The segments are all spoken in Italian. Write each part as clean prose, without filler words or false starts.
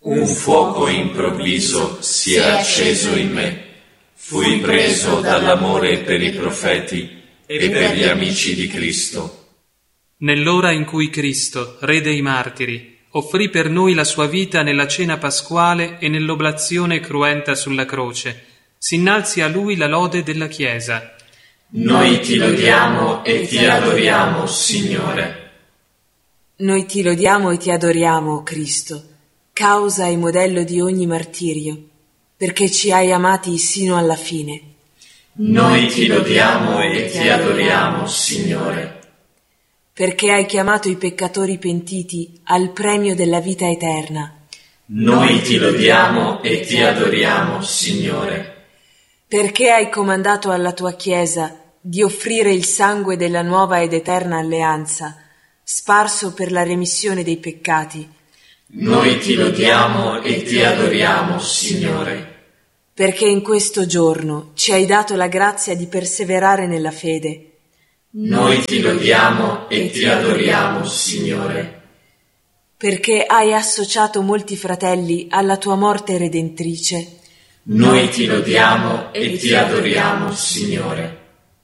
Un fuoco improvviso si è acceso in me. Fui preso dall'amore per i profeti e per gli amici di Cristo. Nell'ora in cui Cristo, Re dei martiri, offrì per noi la sua vita nella cena pasquale e nell'oblazione cruenta sulla croce, si innalzi a Lui la lode della Chiesa. Noi ti lodiamo e ti adoriamo, Signore. Noi ti lodiamo e ti adoriamo, Cristo, causa e modello di ogni martirio, perché ci hai amati sino alla fine. Noi ti lodiamo e ti adoriamo, Signore. Perché hai chiamato i peccatori pentiti al premio della vita eterna. Noi ti lodiamo e ti adoriamo, Signore. Perché hai comandato alla tua Chiesa di offrire il sangue della nuova ed eterna alleanza, sparso per la remissione dei peccati. Noi ti lodiamo e ti adoriamo, Signore. Perché in questo giorno ci hai dato la grazia di perseverare nella fede. Noi ti lodiamo e ti adoriamo, Signore. Perché hai associato molti fratelli alla tua morte redentrice. Noi ti lodiamo e ti adoriamo, Signore.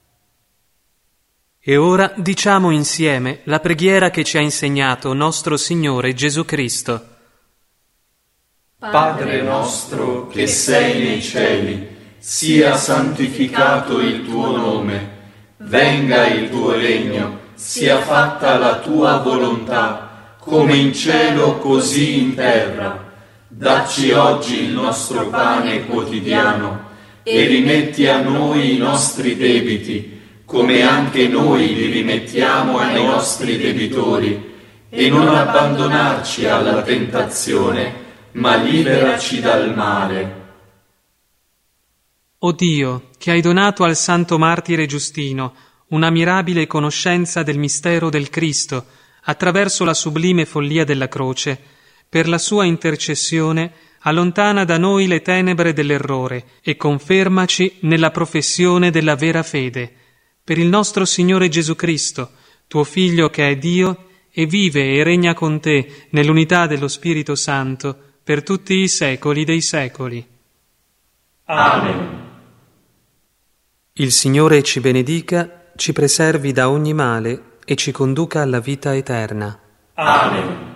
E ora diciamo insieme la preghiera che ci ha insegnato nostro Signore Gesù Cristo. Padre nostro che sei nei cieli, sia santificato il tuo nome. Venga il tuo regno, sia fatta la tua volontà, come in cielo così in terra. Dacci oggi il nostro pane quotidiano e rimetti a noi i nostri debiti, come anche noi li rimettiamo ai nostri debitori, e non abbandonarci alla tentazione, ma liberaci dal male. O Dio, che hai donato al santo martire Giustino una mirabile conoscenza del mistero del Cristo attraverso la sublime follia della croce, per la sua intercessione allontana da noi le tenebre dell'errore e confermaci nella professione della vera fede. Per il nostro Signore Gesù Cristo, tuo Figlio che è Dio e vive e regna con te nell'unità dello Spirito Santo per tutti i secoli dei secoli. Amen. Il Signore ci benedica, ci preservi da ogni male e ci conduca alla vita eterna. Amen.